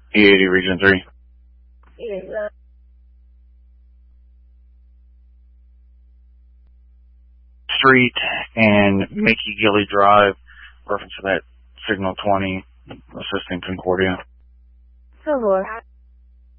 E80 Region 3. Street and Mickey Gilly Drive, reference to that signal 20, assisting Concordia. Favor.